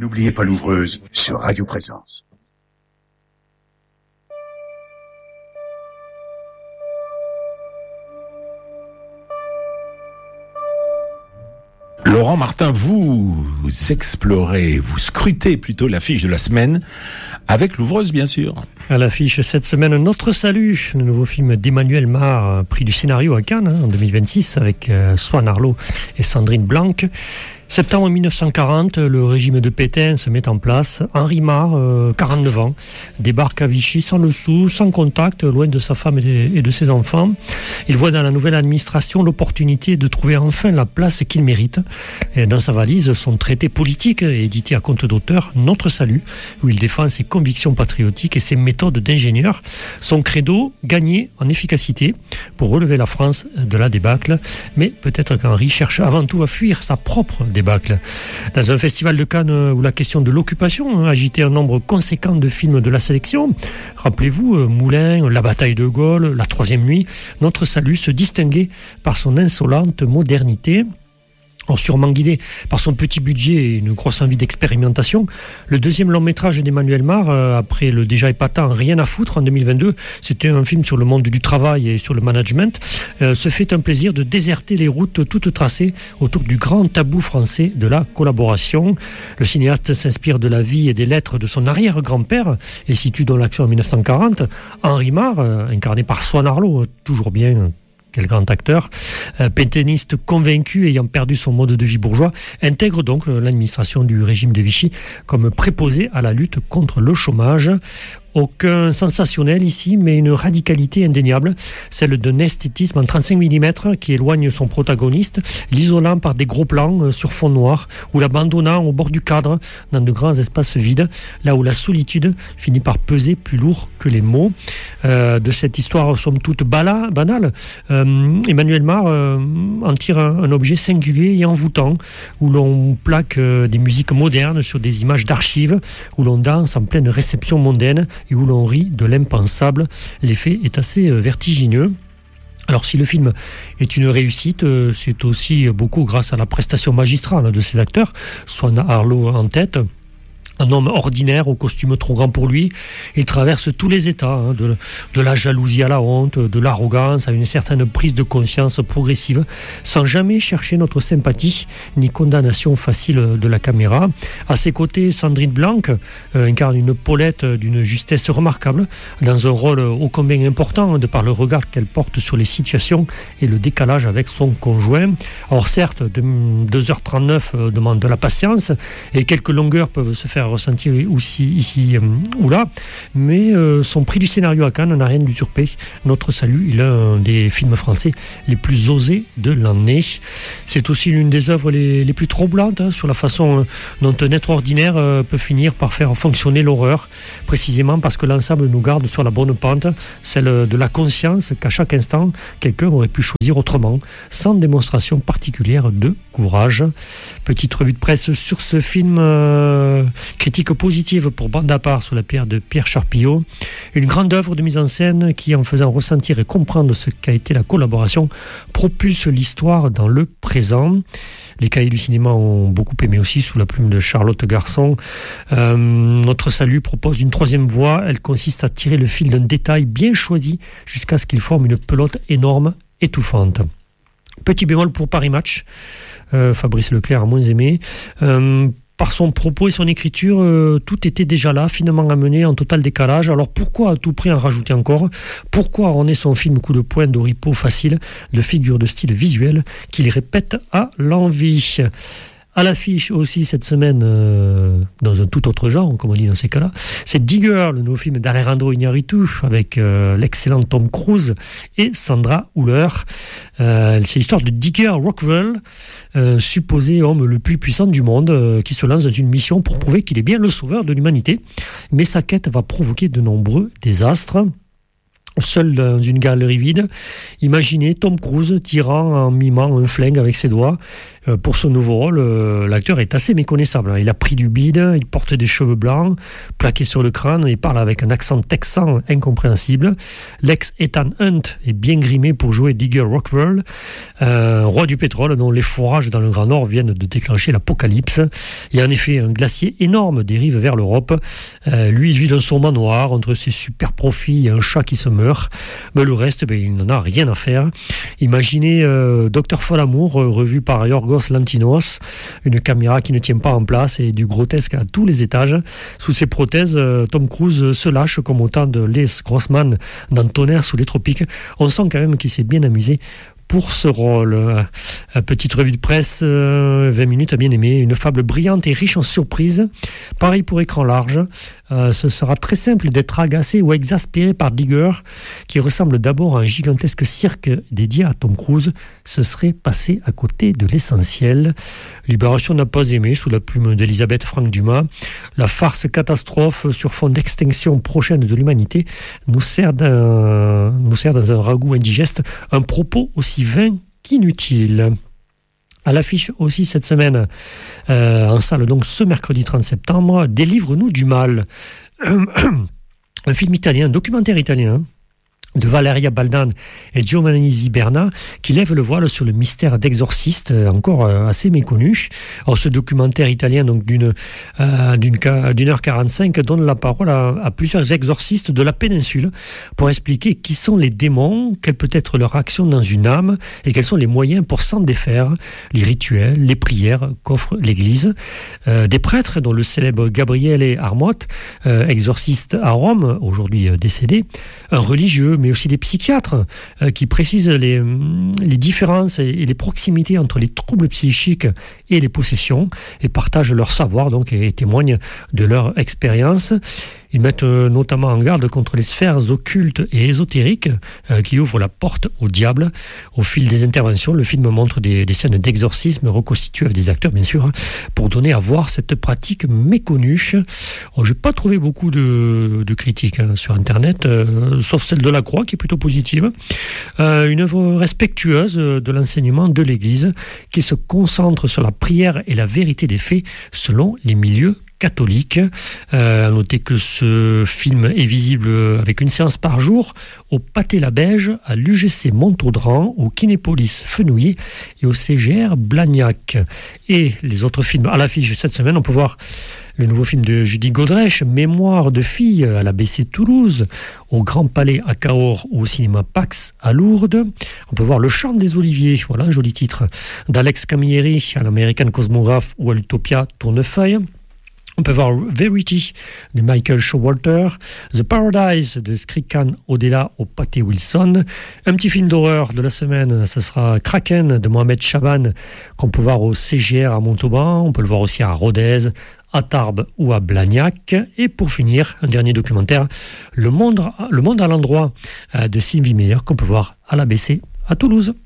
N'oubliez pas l'ouvreuse sur Radio Présence. Laurent Martin, vous explorez, vous scrutez plutôt l'affiche de la semaine avec l'ouvreuse, bien sûr. À l'affiche cette semaine, Notre Salut, le nouveau film d'Emmanuel Mar, prix du scénario à Cannes en 2026 avec Swan Arlo et Sandrine Blanc. Septembre 1940, le régime de Pétain se met en place. Henri Mar, 49 ans, débarque à Vichy sans le sou, sans contact, loin de sa femme et de ses enfants. Il voit dans la nouvelle administration l'opportunité de trouver enfin la place qu'il mérite. Et dans sa valise, son traité politique, édité à compte d'auteur, Notre Salut, où il défend ses convictions patriotiques et ses méthodes d'ingénieur. Son credo, gagner en efficacité pour relever la France de la débâcle. Mais peut-être qu'Henri cherche avant tout à fuir sa propre débâcle. Dans un festival de Cannes où la question de l'occupation agitait un nombre conséquent de films de la sélection, rappelez-vous, Moulin, La bataille de Gaulle, La troisième nuit, Notre Salut se distinguait par son insolente modernité. Sûrement guidé par son petit budget et une grosse envie d'expérimentation, le deuxième long métrage d'Emmanuel Mar, après le déjà épatant Rien à foutre en 2022, c'était un film sur le monde du travail et sur le management, se fait un plaisir de déserter les routes toutes tracées autour du grand tabou français de la collaboration. Le cinéaste s'inspire de la vie et des lettres de son arrière-grand-père et situe dans l'action en 1940. Henri Mar, incarné par Swan Arlo, toujours bien... Quel grand acteur, pétainiste convaincu ayant perdu son mode de vie bourgeois, intègre donc l'administration du régime de Vichy comme préposé à la lutte contre le chômage. Aucun sensationnel ici, mais une radicalité indéniable, celle d'un esthétisme en 35 mm qui éloigne son protagoniste, l'isolant par des gros plans sur fond noir, ou l'abandonnant au bord du cadre, dans de grands espaces vides, là où la solitude finit par peser plus lourd que les mots. De cette histoire, somme toute banale, Emmanuel Mar en tire un objet singulier et envoûtant, où l'on plaque des musiques modernes sur des images d'archives, où l'on danse en pleine réception mondaine, et où l'on rit de l'impensable. L'effet est assez vertigineux. Alors si le film est une réussite, c'est aussi beaucoup grâce à la prestation magistrale de ses acteurs, Swan Arlo en tête. Un homme ordinaire au costume trop grand pour lui. Il traverse tous les états, de la jalousie à la honte, de l'arrogance à une certaine prise de conscience progressive, sans jamais chercher notre sympathie ni condamnation facile de la caméra. À ses côtés, Sandrine Blanc incarne une Paulette d'une justesse remarquable, dans un rôle ô combien important de par le regard qu'elle porte sur les situations et le décalage avec son conjoint. Or certes, 2h39 demande de la patience et quelques longueurs peuvent se faire ressentir aussi ici ou là, mais son prix du scénario à Cannes n'a rien d'usurpé. Notre Salut est l'un des films français les plus osés de l'année. C'est aussi l'une des œuvres les plus troublantes sur la façon dont un être ordinaire peut finir par faire fonctionner l'horreur, précisément parce que l'ensemble nous garde sur la bonne pente, celle de la conscience qu'à chaque instant quelqu'un aurait pu choisir autrement, sans démonstration particulière de courage. Petite revue de presse sur ce film, critique positive pour Bande à part sous la pierre de Pierre Charpillot. Une grande œuvre de mise en scène qui, en faisant ressentir et comprendre ce qu'a été la collaboration, propulse l'histoire dans le présent. Les cahiers du cinéma ont beaucoup aimé aussi, sous la plume de Charlotte Garçon. Notre Salut propose une troisième voie. Elle consiste à tirer le fil d'un détail bien choisi jusqu'à ce qu'il forme une pelote énorme, étouffante. Petit bémol pour Paris Match. Fabrice Leclerc a moins aimé. Par son propos et son écriture, tout était déjà là, finement amené, en total décalage. Alors pourquoi à tout prix en rajouter encore ? Pourquoi orner son film coup de poing d'oripeau facile, de figures de style visuel qu'il répète à l'envie ? À l'affiche aussi cette semaine, dans un tout autre genre, comme on dit dans ces cas-là, c'est Digger, le nouveau film d'Alejandro Iñárritu, avec l'excellent Tom Cruise et Sandra Hüller. C'est l'histoire de Digger Rockwell, supposé homme le plus puissant du monde, qui se lance dans une mission pour prouver qu'il est bien le sauveur de l'humanité. Mais sa quête va provoquer de nombreux désastres. Seul dans une galerie vide, imaginez Tom Cruise tirant en mimant un flingue avec ses doigts. Pour son nouveau rôle, l'acteur est assez méconnaissable. Il a pris du bide, il porte des cheveux blancs, plaqués sur le crâne, et parle avec un accent texan incompréhensible. L'ex-Ethan Hunt est bien grimé pour jouer Digger Rockwell, roi du pétrole dont les forages dans le Grand Nord viennent de déclencher l'apocalypse. Il y a en effet un glacier énorme dérive vers l'Europe. Lui, il vit dans son manoir entre ses super profits et un chat qui se meurt. Mais le reste, il n'en a rien à faire. Imaginez Dr Folamour, revu par Yorgos Lanthimos, une caméra qui ne tient pas en place et du grotesque à tous les étages. Sous ses prothèses, Tom Cruise se lâche comme autant de Les Grossman dans Tonnerre sous les tropiques. On sent quand même qu'il s'est bien amusé pour ce rôle. Petite revue de presse, 20 minutes à bien aimer, une fable brillante et riche en surprises. Pareil pour écran large. Ce sera très simple d'être agacé ou exaspéré par Digger, qui ressemble d'abord à un gigantesque cirque dédié à Tom Cruise. Ce serait passé à côté de l'essentiel. Libération n'a pas aimé, sous la plume d'Elisabeth Franck Dumas. La farce catastrophe sur fond d'extinction prochaine de l'humanité nous sert dans un ragoût indigeste un propos aussi vain qu'inutile. À l'affiche aussi cette semaine, en salle donc ce mercredi 30 septembre, Délivre-nous du mal. Un film italien, un documentaire italien, de Valeria Baldan et Giovanni Ziberna, qui lève le voile sur le mystère d'Exorciste, encore assez méconnu. Alors, ce documentaire italien donc d'une heure 45 donne la parole à plusieurs exorcistes de la péninsule pour expliquer qui sont les démons, quelle peut être leur action dans une âme et quels sont les moyens pour s'en défaire, les rituels, les prières qu'offre l'Église. Des prêtres, dont le célèbre Gabriele Armotte, exorciste à Rome, aujourd'hui décédé, un religieux, mais aussi des psychiatres qui précisent les différences et les proximités entre les troubles psychiques et les possessions et partagent leur savoir donc, et témoignent de leur expérience. Ils mettent notamment en garde contre les sphères occultes et ésotériques qui ouvrent la porte au diable. Au fil des interventions, le film montre des scènes d'exorcisme reconstituées avec des acteurs, bien sûr, pour donner à voir cette pratique méconnue. Je n'ai pas trouvé beaucoup de critiques sur Internet, sauf celle de la Croix, qui est plutôt positive. Une œuvre respectueuse de l'enseignement de l'Église, qui se concentre sur la prière et la vérité des faits selon les milieux catholique. À noter que ce film est visible avec une séance par jour au Pâté-la-Beige, à l'UGC Montaudran, au Kinépolis Fenouillet et au CGR Blagnac. Et les autres films à l'affiche cette semaine, on peut voir le nouveau film de Judy Godrèche, Mémoire de fille, à l'ABC Toulouse, au Grand Palais à Cahors ou au cinéma Pax à Lourdes. On peut voir Le Chant des Oliviers, voilà un joli titre, d'Alex Camilleri à l'American Cosmograph ou à l'Utopia Tournefeuille. On peut voir Verity de Michael Showalter, The Paradise de Skrikan Odela au Pâté Wilson. Un petit film d'horreur de la semaine, ce sera Kraken de Mohamed Chaban, qu'on peut voir au CGR à Montauban. On peut le voir aussi à Rodez, à Tarbes ou à Blagnac. Et pour finir, un dernier documentaire, Le monde à l'endroit de Sylvie Meyer, qu'on peut voir à l'ABC à Toulouse.